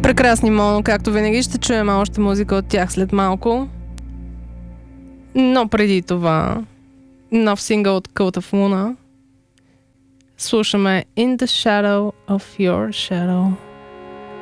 Прекрасни Моно, както винаги ще чуем още музика от тях след малко. Но преди това, нов сингъл от Cult of Luna. Слушаме In the Shadow of Your Shadow.